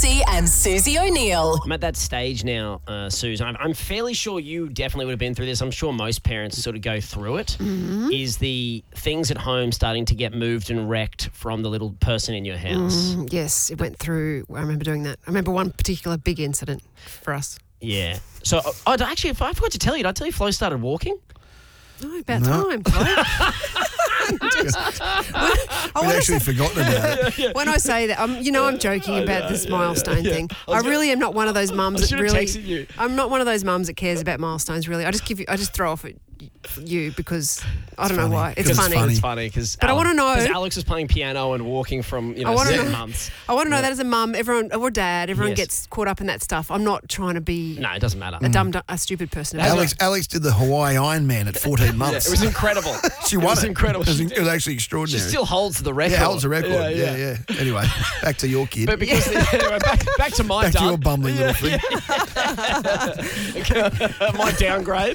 Lutzi and Susie O'Neill. I'm at that stage now, Susan. I'm fairly sure you definitely would have been through this. I'm sure most parents sort of go through it. Mm-hmm. Is the things at home starting to get moved and wrecked from the little person in your house? Yes, it went through. I remember doing that. I remember one particular big incident for us. Yeah. So, actually, if I forgot to tell you, did I tell you Flo started walking? Oh, about time, Chloe. We'd actually forgotten about it. When I say that, I'm joking about this milestone thing. I really am not one of those mums that really. Texted you. I'm not one of those mums that cares about milestones. Really, I just throw off at you because I don't know why. It's funny. It's funny because. But I want to know. Because Alex was playing piano and walking from 7 months. I want to know that as a mum, everyone or dad, everyone gets caught up in that stuff. I'm not trying to be. No, it doesn't matter. A stupid person. Alex did the Hawaii Ironman at 14 months. It was incredible. She won it. It was incredible. It was actually extraordinary. She still holds the record. Yeah, holds the record. Yeah. Anyway, back to your kid. But because anyway, back to my back to your bumbling little thing. My downgrade.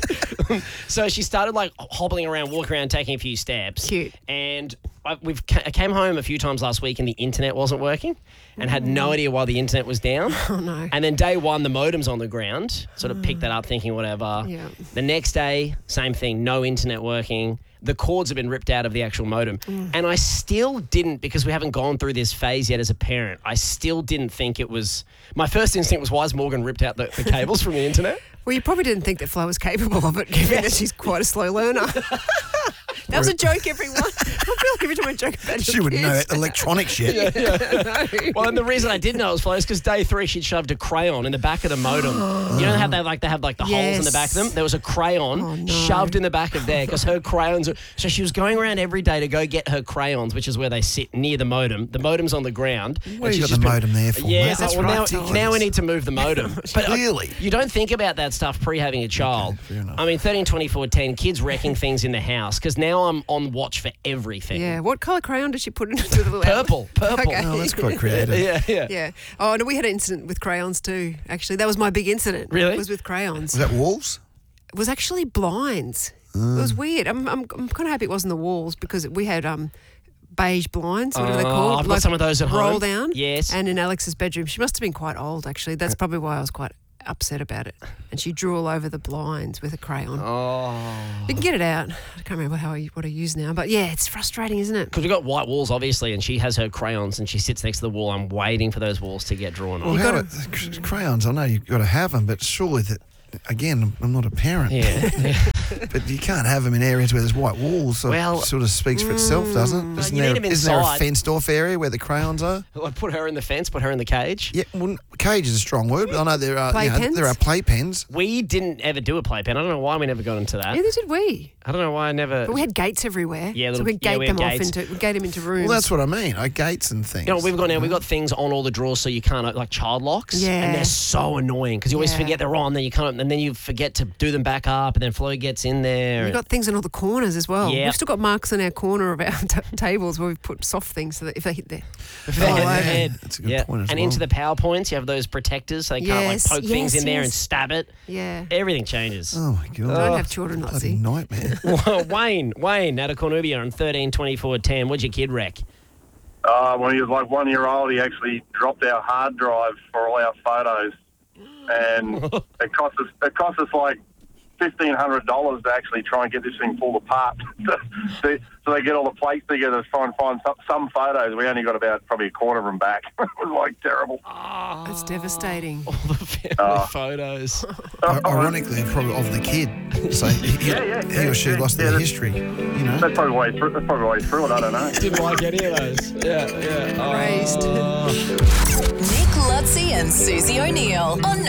So she started like hobbling around, walking around, taking a few steps. Cute. And I came home a few times last week and the internet wasn't working and had no idea why the internet was down. Oh, no. And then day one, the modem's on the ground. Sort of picked that up thinking whatever. Yeah. The next day, same thing, no internet working. The cords have been ripped out of the actual modem. And I still didn't, because we haven't gone through this phase yet as a parent, I still didn't think it was... My first instinct was, why has Morgan ripped out the cables from the internet? Well, you probably didn't think that Flo was capable of it, given that she's quite a slow learner. That was a joke, everyone. I feel like every time I joke about it, She wouldn't know electronics yet. Well, and the reason I did know it was Flo is because day 3 she'd shoved a crayon in the back of the modem. You know how they have the holes in the back of them? There was a crayon shoved in the back of there because her crayons... So she was going around every day to go get her crayons, which is where they sit near the modem. The modem's on the ground. What have you got the modem there for? Yeah, That's now we need to move the modem. But Clearly. You don't think about that stuff pre-having a child. Okay, fair enough. I mean, 13, 24, 10, kids wrecking things in the house because now I'm on watch for everything. Yeah. What colour crayon did she put into the little... Purple. Okay. Oh, that's quite creative. Yeah. Oh, no, we had an incident with crayons too, actually. That was my big incident. Really? It was with crayons. Was that walls? It was actually blinds. It was weird. I'm kind of happy it wasn't the walls because we had beige blinds. What are they called? I've got some of those at home. Roll down. Yes. And in Alex's bedroom, she must have been quite old actually. That's probably why I was quite upset about it. And she drew all over the blinds with a crayon. Oh. We can get it out. I can't remember what I use now. But yeah, it's frustrating, isn't it? Because we've got white walls, obviously, and she has her crayons and she sits next to the wall. I'm waiting for those walls to get drawn on. Well, crayons, I know you've got to have them, but surely that... Again, I'm not a parent. Yeah. But you can't have them in areas where there's white walls. So Well, it sort of speaks for itself, doesn't it? you need them Isn't there a inside. fenced-off area where the crayons are? I put her in the fence, put her in the cage. Yeah, well, cage is a strong word, but I know there are Playpens? there are playpens. We didn't ever do a playpen. I don't know why we never got into that. Neither did we. I don't know why I never... But we had gates everywhere. Yeah, so little- we'd yeah, gate we had them off gates. we'd gate them into rooms. Well, that's what I mean. Gates and things. You know what we've got now? We've got things on all the drawers so you can't, like child locks. Yeah. And they're so annoying because you always Yeah. forget they're on, then you can't, and then you forget to do them back up, and then Flo gets in there. We've got things on all the corners as well. Yeah. We've still got marks on our corner of our tables where we've put soft things so that if they hit there. If they hit Oh, their yeah. head. That's a good point as And well. into the PowerPoints, you have those protectors so they can't Yes, like poke things yes, in there yes. and stab it. Yeah. Everything changes. Oh, my God. Don't have children, Bloody Lutzi. nightmare. Wayne out of Cornubia on 13, 24, 10. What'd your kid wreck? When he was like 1 year old, he actually dropped our hard drive for all our photos, and it cost us like $1,500 to actually try and get this thing pulled apart. So they get all the plates together to try and find some photos. We only got about probably a quarter of them back. It was like terrible. That's devastating. All the family photos. Ironically, probably of the kid. So he or she lost their history, you know. That's probably why he threw it. I don't know. Didn't like any of those. Yeah. Raised. Nick Lutzi and Susie O'Neill on